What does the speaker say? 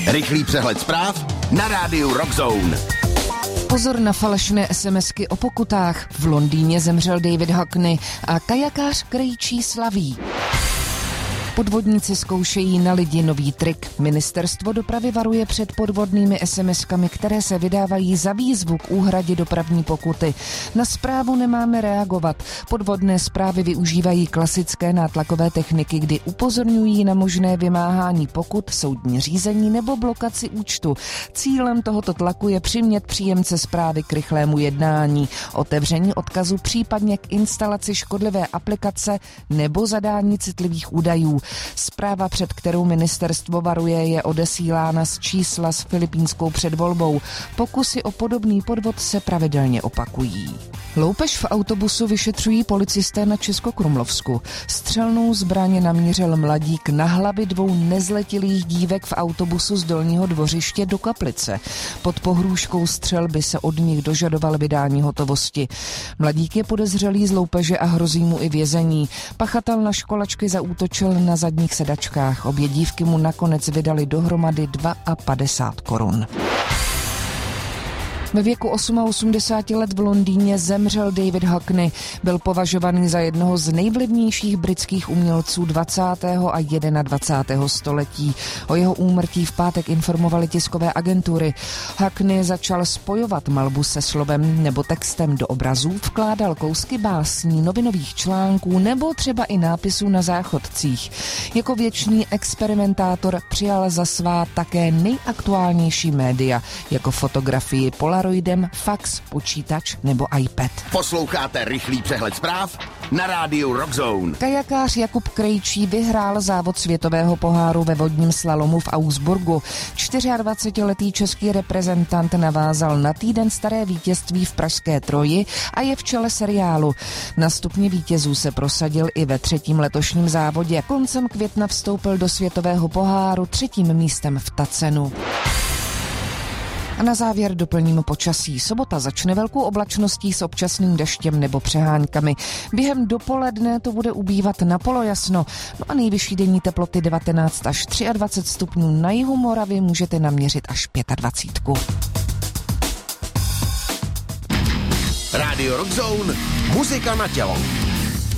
Rychlý přehled zpráv na rádiu Rock Zone. Pozor na falešné SMSky o pokutách. V Londýně zemřel David Hockney a kajakář Krejčí slaví. Podvodníci zkoušejí na lidi nový trik. Ministerstvo dopravy varuje před podvodnými SMSkami, které se vydávají za výzvu k úhradě dopravní pokuty. Na zprávu nemáme reagovat. Podvodné zprávy využívají klasické nátlakové techniky, kdy upozorňují na možné vymáhání pokut, soudní řízení nebo blokaci účtu. Cílem tohoto tlaku je přimět příjemce zprávy k rychlému jednání, otevření odkazu, případně k instalaci škodlivé aplikace nebo zadání citlivých údajů. Zpráva, před kterou ministerstvo varuje, je odesílána z čísla s filipínskou předvolbou. Pokusy o podobný podvod se pravidelně opakují. Loupež v autobusu vyšetřují policisté na Českokrumlovsku. Střelnou zbraň namířil mladík na hlavy 2 nezletilých dívek v autobusu z Dolního Dvořiště do Kaplice. Pod pohrůžkou střelby se od nich dožadoval vydání hotovosti. Mladík je podezřelý z loupeže a hrozí mu i vězení. Pachatel na školačky zaútočil na zadních sedačkách. Obě dívky mu nakonec vydali dohromady 52 korun. Ve věku 88 let v Londýně zemřel David Hockney. Byl považovaný za jednoho z nejvlivnějších britských umělců 20. a 21. století. O jeho úmrtí v pátek informovaly tiskové agentury. Hockney začal spojovat malbu se slovem nebo textem do obrazů, vkládal kousky básní, novinových článků nebo třeba i nápisů na záchodcích. Jako věčný experimentátor přijal za svá také nejaktuálnější média, jako fotografii, polaroidem, fax, počítač nebo iPad. Posloucháte rychlý přehled zpráv na rádiu Rock Zone. Kajakář Jakub Krejčí vyhrál závod světového poháru ve vodním slalomu v Augsburgu. 24letý český reprezentant navázal na týden staré vítězství v pražské Troji a je v čele seriálu. Na stupni vítězů se prosadil i ve 3. letošním závodě. Koncem května vstoupil do světového poháru 3. místem v Tacenu. A na závěr doplním počasí. Sobota začne velkou oblačností s občasným deštěm nebo přeháňkami. Během dopoledne to bude ubývat na polojasno. No a nejvyšší denní teploty 19 až 23 stupňů. Na jihu Moravy můžete naměřit až 25. Radio Rock Zone, muzika na tělo.